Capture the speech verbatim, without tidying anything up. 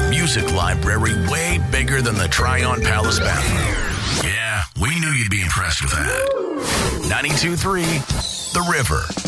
music library way bigger than the Tryon Palace bathroom. Yeah, we knew you'd be impressed with that. ninety-two point three The River.